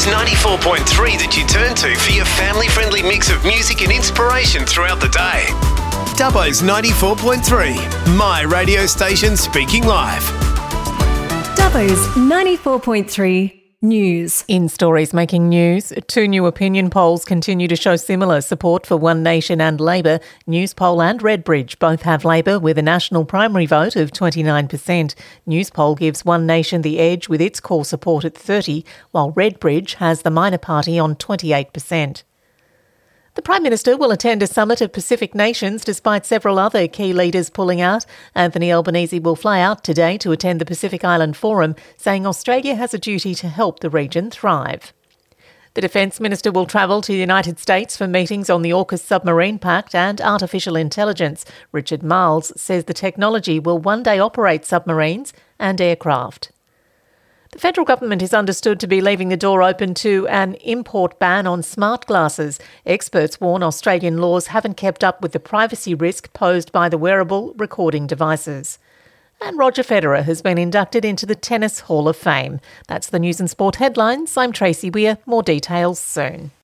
Dubbo's 94.3 that you turn to for your family-friendly mix of music and inspiration throughout the day. Dubbo's 94.3, my radio station speaking live. Dubbo's 94.3 News. In stories making news, two new opinion polls continue to show similar support for One Nation and Labor. Newspoll and Redbridge both have Labor with a national primary vote of 29%. Newspoll gives One Nation the edge with its core support at 30%, while Redbridge has the minor party on 28%. The Prime Minister will attend a summit of Pacific nations despite several other key leaders pulling out. Anthony Albanese will fly out today to attend the Pacific Island Forum, saying Australia has a duty to help the region thrive. The Defence Minister will travel to the United States for meetings on the AUKUS submarine pact and artificial intelligence. Richard Marles says the technology will one day operate submarines and aircraft. The federal government is understood to be leaving the door open to an import ban on smart glasses. Experts warn Australian laws haven't kept up with the privacy risk posed by the wearable recording devices. And Roger Federer has been inducted into the Tennis Hall of Fame. That's the news and sport headlines. I'm Tracy Weir. More details soon.